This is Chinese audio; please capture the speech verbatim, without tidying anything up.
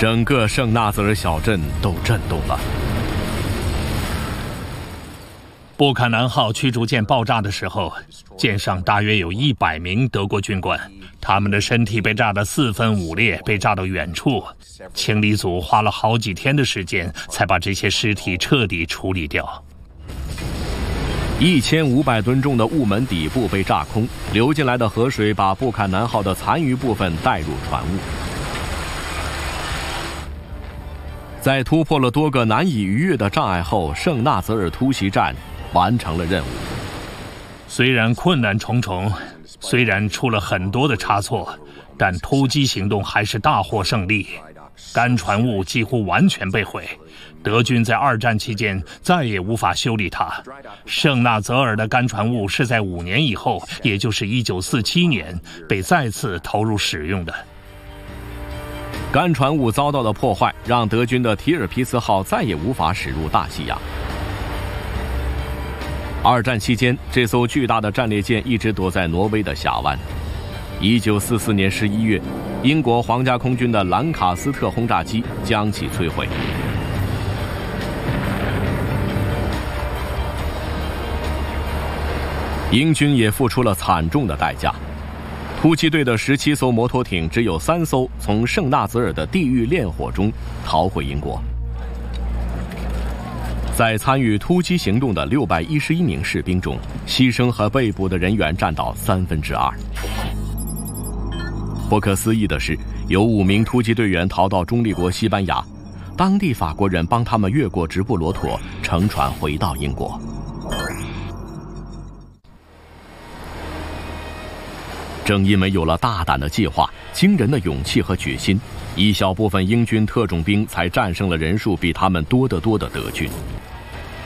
整个圣纳泽尔小镇都震动了。 布坎南号驱逐舰爆炸的时候，舰上大约有一百名德国军官，他们的身体被炸得四分五裂，被炸到远处。清理组花了好几天的时间，才把这些尸体彻底处理掉。 一千五百吨重的雾门底部被炸空，流进来的河水把布坎南号的残余部分带入船坞。在突破了多个难以逾越的障碍后，圣纳泽尔突袭战完成了任务。 虽然困难重重，虽然出了很多的差错，但突击行动还是大获胜利。干船坞几乎完全被毁，德军在二战期间再也无法修理它。圣纳泽尔的干船坞是在五年以后，也就是一九四七年，被再次投入使用的。 干船坞遭到的破坏，让德军的提尔皮茨号再也无法驶入大西洋。二战期间，这艘巨大的战列舰一直躲在挪威的峡湾。一九四四年十一月，英国皇家空军的兰卡斯特轰炸机将其摧毁。英军也付出了惨重的代价。突击队的十七艘摩托艇只有三艘从圣纳泽尔的地狱烈火中逃回英国。在参与突击行动的六百一十一名士兵中，牺牲和被捕的人员占到三分之二。不可思议的是，有五名突击队员逃到中立国西班牙，当地法国人帮他们越过直布罗陀，乘船回到英国。正因为有了大胆的计划、惊人的勇气和决心，一小部分英军特种兵才战胜了人数比他们多得多的德军。